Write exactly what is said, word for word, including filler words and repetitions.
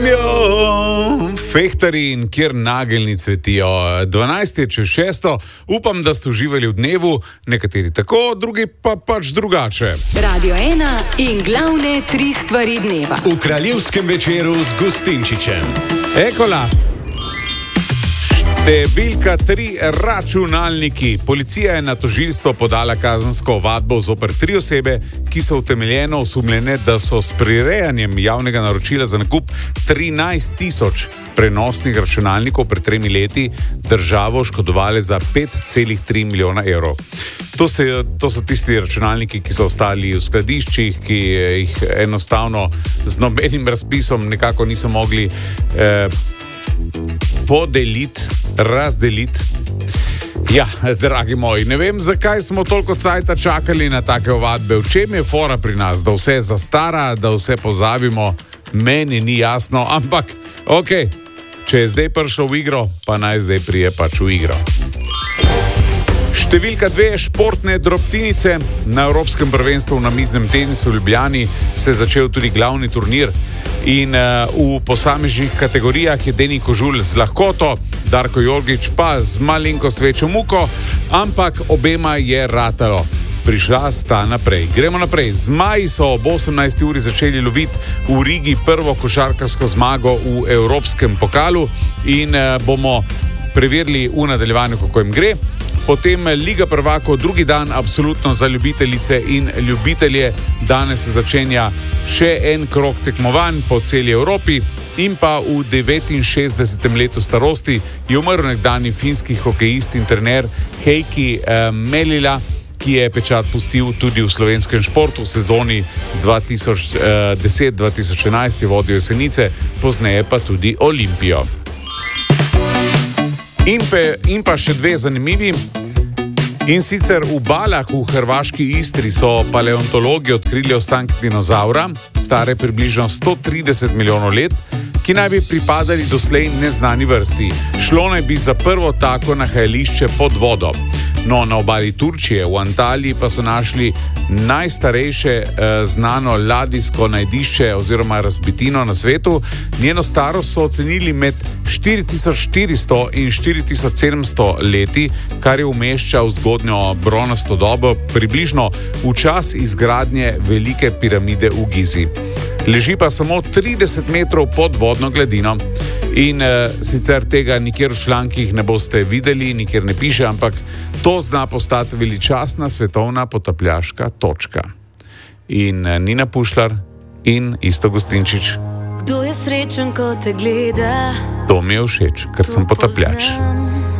Fehtari in kjer nageljni cvetijo. dvanajst je čez šesto, upam, da ste uživali v dnevu, nekateri tako, drugi pa pač drugače. Radio ena in glavne tri stvari dneva. V kraljevskem večeru z Gustinčičem. Ekola. Številka tri, računalniki. Policija je na tožilstvo podala kazensko ovadbo zoper tri osebe, ki so utemeljeno osumljene, da so s prirejanjem javnega naročila za nakup trinajst tisoč prenosnih računalnikov pred tremi leti državo škodovali za pet celih tri milijona evrov. To, se, to so tisti računalniki, ki so ostali v skladiščih, ki jih enostavno z nobenim razpisom nekako niso mogli eh, podeliti, razdeliti. Ja, dragi moji, ne vem, zakaj smo toliko cajta čakali na take ovadbe. V čem je fora pri nas, da vse zastara, da vse pozabimo, meni ni jasno, ampak ok, če je zdaj prišlo v igro, pa naj zdaj prije pač v igro. Številka dve, športne drobtinice. Na Evropskem prvenstvu na miznem tenisu v Ljubljani se je začel tudi glavni turnir in uh, v posameznih kategorijah je Deni Kožul z lahkoto, Darko Jorgič pa z malenkost večjo muko, ampak obema je ratalo. Prišla sta naprej. Gremo naprej. Zmaji so ob osemnajsti uri začeli loviti v Rigi prvo košarkarsko zmago v Evropskem pokalu in uh, bomo preverili v nadaljevanju, kako jim gre. Potem Liga prvakov, drugi dan, absolutno za ljubiteljice in ljubitelje. Danes se začenja še en krog tekmovanj po celi Evropi in pa v devetinšestdesetem letu starosti je umrl nekdanji finski hokejist in trener Heikki eh, Melila, ki je pečat pustil tudi v slovenskem športu v sezoni dva tisoč deset dva tisoč enajst je vodil Jesenice, pozneje pa tudi Olimpijo. In, pe, in pa še dve zanimivi. In sicer v Balah v hrvaški Istri so paleontologi odkrili ostanke dinozavra, stare približno sto trideset milijonov let, ki naj bi pripadali doslej neznani vrsti. Šlo naj bi za prvo tako nahajališče pod vodo. No, na obali Turčije, v Antaliji, pa so našli najstarejše eh, znano ladijsko najdišče oziroma razbitino na svetu. Njeno starost so ocenili med štiri tisoč štiristo in štiri tisoč sedemsto leti, kar je umešča v zgodnjo bronasto dobo, približno v čas izgradnje velike piramide v Gizi. Leži pa samo trideset metrov pod vodno gladino. In e, sicer tega nikjer v člankih ne boste videli, nikjer ne piše, ampak to zna postati veličastna svetovna potapljaška točka. In e, Nina Pušlar in Isto Gustinčič. Kdo je srečen, ko te gleda? To mi je všeč, ker sem potapljač.